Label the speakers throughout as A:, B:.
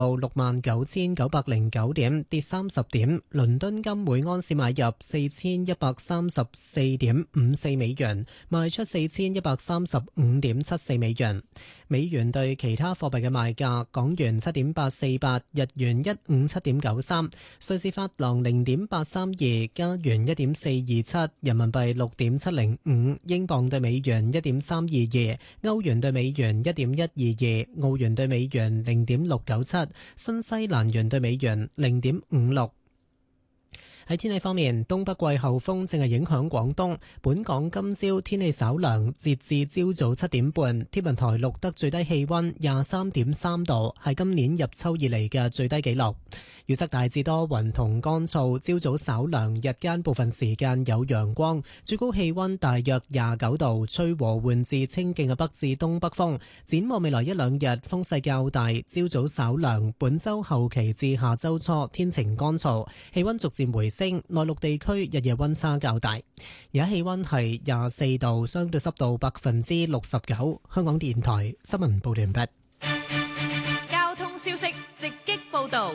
A: 報69,909點，跌30點。倫敦金每安士買入4134.54美元，賣出4135.74美元。美元對其他貨幣嘅賣價：港元7.848，日元157.93，瑞士法郎0.832，加元1.427，人民幣6.705，英鎊對美元1.322，歐元對美元1.122，澳元對美元0.697。新西蘭元對美元0.56。喺天氣方面，東北季候風正係影響廣東。本港今朝天氣稍涼，截至朝早7點半，天文台錄得最低氣溫23.3度，係今年入秋以嚟嘅最低紀錄。預測大致多雲同乾燥，朝早稍涼，日間部分時間有陽光，最高氣溫大約29度，吹和緩至清勁嘅北至東北風。展望未來一兩日風勢較大，朝早稍涼，本週後期至下週初天晴乾燥，氣溫逐漸回升，內陸地區日夜溫差較大。而家氣溫係24度，相對濕度69%。香港電台新聞報道完畢。
B: 交通消息直擊報道。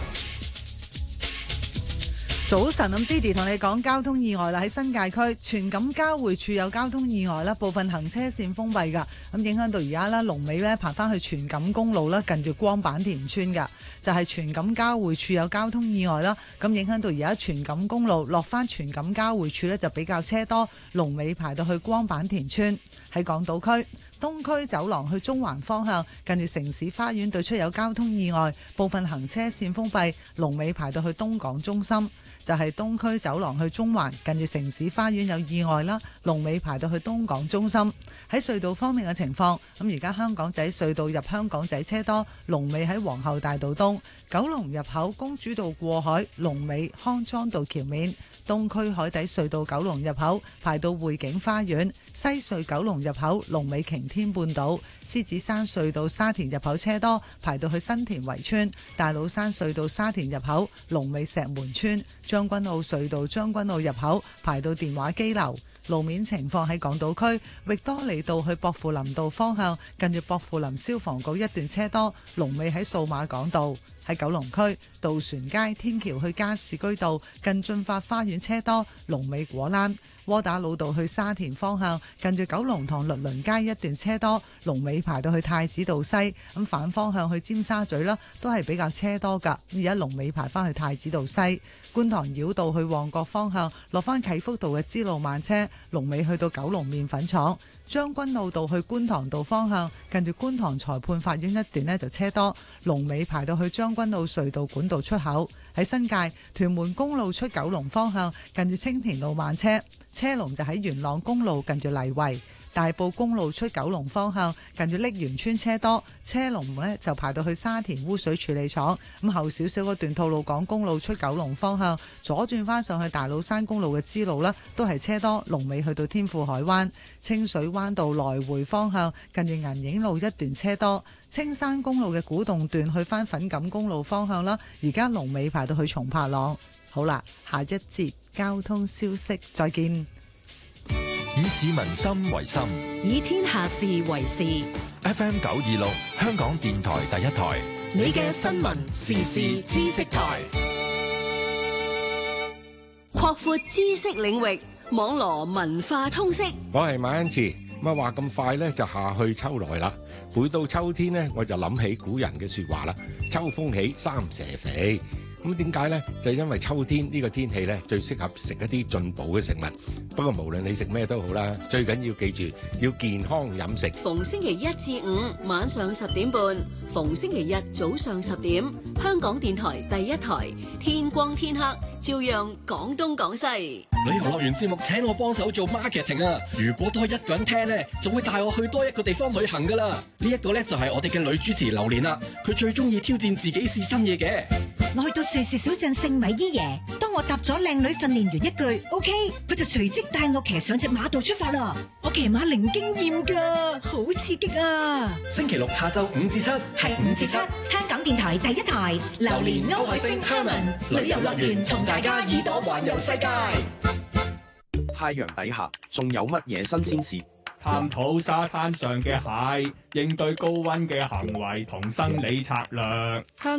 C: 早晨，咁 Didi 同你講交通意外啦，喺新界區荃錦交匯處有交通意外啦，部分行車線封閉噶，咁影響到而家啦，龍尾咧爬翻去荃錦公路啦，近住光板田村噶，就係荃錦交匯處有交通意外啦，咁影響到而家荃錦公路落翻荃錦交匯處咧就比較車多，龍尾排到去光板田村。喺港島區東區走廊去中環方向，近住城市花園對出有交通意外，部分行車線封閉，龍尾排到去東港中心。就係東區走廊去中環，近住城市花園有意外啦，龍尾排到去東港中心。喺隧道方面嘅情況，咁而家香港仔隧道入香港仔車多，龍尾喺皇后大道東；九龍入口公主道過海，龍尾康莊道橋面；東區海底隧道九龍入口排到匯景花園；西隧九龍入口龍尾擎天半島；獅子山隧道沙田入口車多，排到去新田圍村；大老山隧道沙田入口龍尾石門村；將軍澳隧道將軍澳入口排到電話機樓。路面情況喺港島區域多利道去薄扶林道方向，近住薄扶林消防局一段車多，龍尾喺數碼港道。喺九龍區渡船街天橋去加士居道近駿發花園車多，龍尾果欄。窩打老道去沙田方向，近住九龍塘律倫街一段車多，龍尾排到去太子道西。咁反方向去尖沙咀啦，都係比較車多噶。而家龍尾排翻去太子道西。觀塘繞道去旺角方向，落翻啟福道嘅支路慢車，龍尾去到九龍麵粉廠。將軍澳道去觀塘道方向，近住觀塘裁判法院一段呢就車多，龍尾排到去將軍澳隧道管道出口。喺新界屯門公路出九龍方向，近住青田路慢車，車龍就喺元朗公路近住泥圍。大埔公路出九龍方向，近住瀝源村車多，車龍呢就排到去沙田污水處理廠。咁後少少嗰段吐露港公路出九龍方向，左轉翻上去大老山公路嘅支路啦，都係車多，龍尾去到天富海灣。清水灣道來回方向，近住銀影路一段車多。青山公路嘅古洞段去翻粉錦公路方向啦，而家龍尾排到去松柏塱。好啦，下一節交通消息再見。
D: 以市民心為心，
B: 以天下事為事。
D: FM 926，香港電台第一台，
B: 你嘅新聞時事知識台，擴闊知識領域，網羅文化通識。
E: 我係馬恩賜，咁話咁快咧就夏去秋來啦。每到秋天呢，我就諗起古人嘅說話啦，秋風起，三蛇肥。咁點解呢？就因為秋天呢個天氣呢，最適合食一啲進補嘅食物。不過無論你食咩都好啦，最緊要記住要健康飲食。
B: 逢星期一至五晚上10點半，逢星期日早上10點，香港電台第一台，天光天黑照樣講東講西。
F: 旅遊樂園節目請我幫手做 marketing 啊！如果多一個人聽呢，就會帶我去多一個地方旅行噶啦。呢一個呢，就係我哋嘅女主持榴蓮啦，佢最中意挑戰自己試新嘢嘅。
G: 我去到瑞士小鎮聖米伊耶，當我答咗靚女訓練員一句 OK， 佢就隨即帶我騎上隻馬度出發啦。我騎馬零經驗噶，好刺激啊！
F: 星期六下晝5至7，
G: 係5至7，香港電台第一台，榴蓮歐海星 Herman 旅遊樂園同大家耳朵環遊世界。
H: 太陽底下仲有乜嘢新鮮事？ 探討沙灘上嘅蟹，應對高溫嘅行為同生理策略。